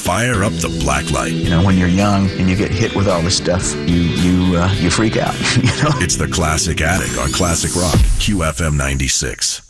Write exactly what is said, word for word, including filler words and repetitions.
fire up the black light. You know, when you're young and you get hit with all this stuff, you you uh, you freak out. You know, it's the Classic Attic on Classic Rock, Q F M ninety-six.